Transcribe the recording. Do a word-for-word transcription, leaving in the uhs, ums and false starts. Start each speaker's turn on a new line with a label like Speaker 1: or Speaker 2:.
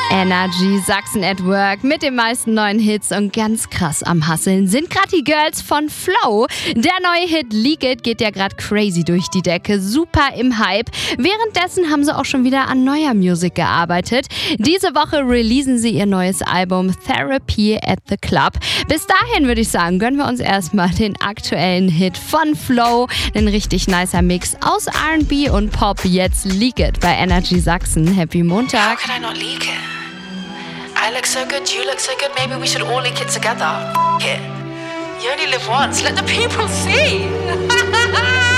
Speaker 1: Energy Sachsen at Work mit den meisten neuen Hits und ganz krass am Hustlen sind gerade die Girls von Flow. Der neue Hit Leak It geht ja gerade crazy durch die Decke, super im Hype. Währenddessen haben sie auch schon wieder an neuer Musik gearbeitet. Diese Woche releasen sie ihr neues Album Therapy at the Club. Bis dahin würde ich sagen, gönnen wir uns erstmal den aktuellen Hit von Flow. Ein richtig nicer Mix aus R and B und Pop. Jetzt Leak It bei Energy Sachsen. Happy Montag.
Speaker 2: How could I not leak it? I look so good, you look so good, maybe we should all leak it together. F it. You only live once, let the people see.